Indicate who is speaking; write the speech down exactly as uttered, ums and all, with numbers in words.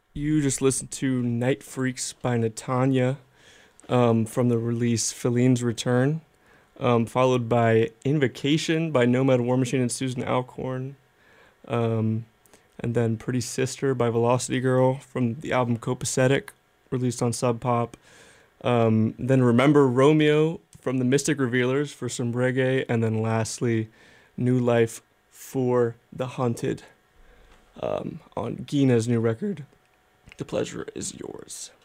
Speaker 1: You just listened to Night Freaks by Natanya um, from the release Filine's Return, um, followed by Invocation by Nomad War Machine and Susan Alcorn, um, and then Pretty Sister by Velocity Girl from the album Copacetic, released on Sub Pop. Um, then Remember Romeo from the Mystic Revealers for some reggae, and then lastly, New Life for the Hunted um, on Gina's new record. The pleasure is yours.